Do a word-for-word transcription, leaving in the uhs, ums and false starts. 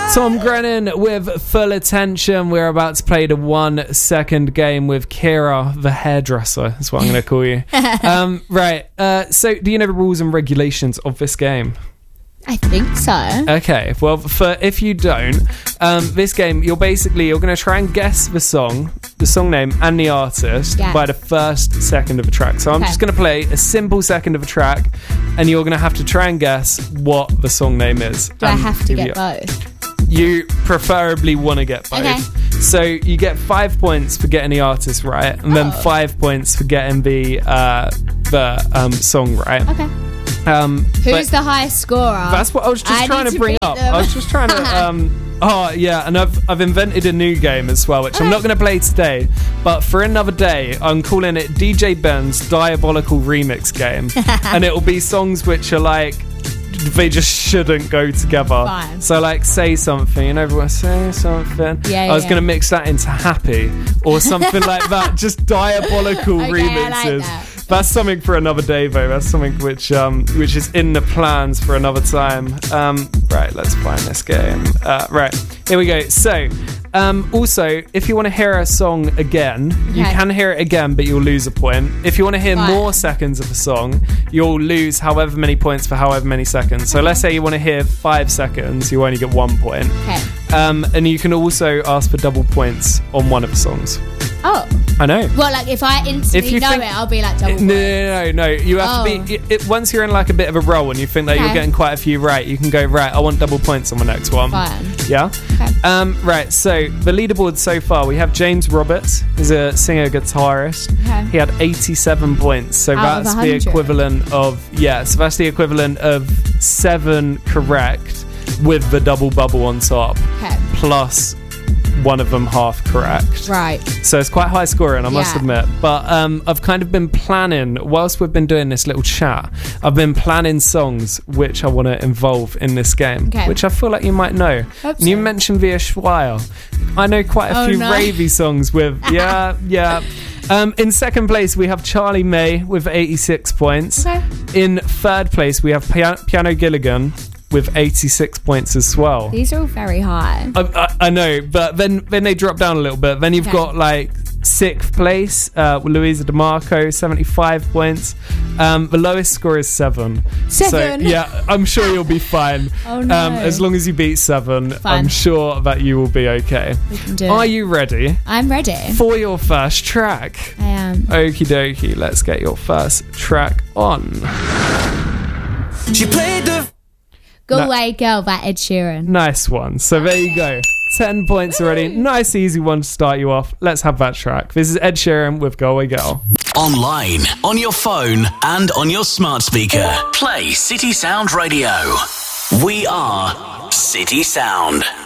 Tom Grennan with Full Attention. We're about to play the one second game with Kira, the hairdresser. That's what I'm going to call you. um, right. Uh, so, do you know the rules and regulations of this game? I think so. Okay. Well, for if you don't, um, this game, you're basically you're going to try and guess the song, the song name, and the artist yeah. by the first second of a track. So I'm okay. just going to play a simple second of a track, and you're going to have to try and guess what the song name is. Do I um, have to get both? You preferably want to get both. Okay. So you get five points for getting the artist right, and oh. then five points for getting the uh, the um, song right. Okay. Um, Who's the highest scorer? That's what I was just I trying to, to bring up. Them. I was just trying to. Um, oh yeah, and I've I've invented a new game as well, which okay. I'm not going to play today, but for another day, I'm calling it D J Ben's Diabolical Remix Game, and it will be songs which are like. They just shouldn't go together. Fine. So like say something and everyone say something. Yeah, I was yeah. going to mix that into Happy or something like that. Just diabolical okay, remixes. I like that. That's something for another day though. That's something which um which is in the plans for another time. Um right, let's find this game. Uh, right, here we go. So um also if you want to hear a song again, okay. you can hear it again, but you'll lose a point. If you want to hear right. more seconds of a song, you'll lose however many points for however many seconds. So let's say you want to hear five seconds, you only get one point. Okay. Um, and you can also ask for double points on one of the songs. Oh. I know. Well, like if I instantly if you know think, it, I'll be like double points. No, no, no, no. You have oh. to be... It, it, once you're in like a bit of a roll and you think that okay. you're getting quite a few right, you can go, right, I want double points on the next one. Fine. Yeah? Okay. Um, right, so the leaderboard so far, we have James Roberts. He's a singer-guitarist. Okay. He had eighty-seven points. So Out that's the equivalent of... Yeah, so that's the equivalent of seven correct with the double bubble on top. Okay. Plus... one of them half correct. Right. So it's quite high scoring, I must yeah. admit. But um, I've kind of been planning, whilst we've been doing this little chat, I've been planning songs which I want to involve in this game, okay. which I feel like you might know. Hope You so. mentioned Via Schweier. I know quite a oh, few no. ravey songs with, yeah, yeah. Um, in second place, we have Charlie May with eighty-six points. Okay. In third place, we have Piano, Piano Gilligan with eighty-six points as well. These are all very high. I, I, I know, but then then they drop down a little bit. Then you've okay. got like sixth place uh, with Louisa DeMarco, seventy-five points. Um, the lowest score is seven. Seven? So yeah, I'm sure you'll be fine. Oh no! Um, as long as you beat seven, Fine. I'm sure that you will be okay. We can do Are it. you ready? I'm ready For your first track. I am. Okie dokie, let's get your first track on. She played the Go No. Away Girl by Ed Sheeran. Nice one. So there you go. ten points already. Nice easy one to start you off. Let's have that track. This is Ed Sheeran with Go Away Girl. Online, on your phone, and on your smart speaker. Play City Sound Radio. We are City Sound.